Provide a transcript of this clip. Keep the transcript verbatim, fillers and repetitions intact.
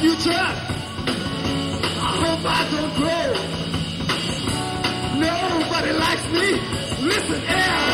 future. I hope I don't grow. Nobody likes me. Listen, Al.